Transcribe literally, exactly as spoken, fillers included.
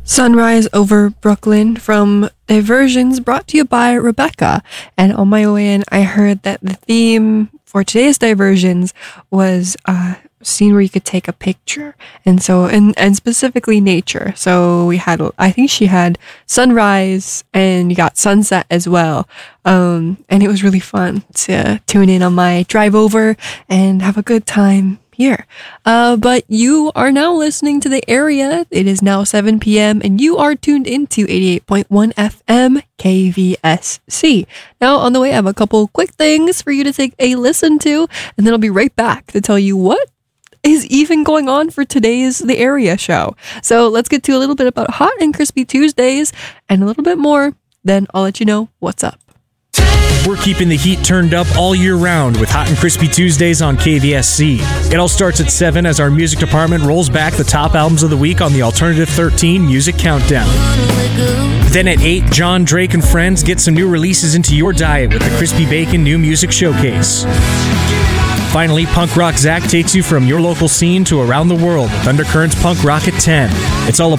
Sunrise Over Brooklyn from Diversions, brought to you by Rebecca. And on my way in, I heard that the theme for today's Diversions was a scene where you could take a picture. And so, and, and specifically nature. So we had, I think she had sunrise and you got sunset as well. Um, and it was really fun to tune in on my drive over and have a good time here. Uh, but you are now listening to The Area. It is now seven p.m. and you are tuned into eighty-eight point one F M K V S C. Now on the way, I have a couple quick things for you to take a listen to, and then I'll be right back to tell you what is even going on for today's The Area show. So let's get to a little bit about Hot and Crispy Tuesdays and a little bit more, then I'll let you know what's up. We're keeping the heat turned up all year round with Hot and Crispy Tuesdays on K V S C. It all starts at seven as our music department rolls back the top albums of the week on the Alternative thirteen Music Countdown. Then at eight, John, Drake, and friends get some new releases into your diet with the Crispy Bacon New Music Showcase. Finally, Punk Rock Zach takes you from your local scene to around the world with Undercurrents Punk Rock at ten. It's all a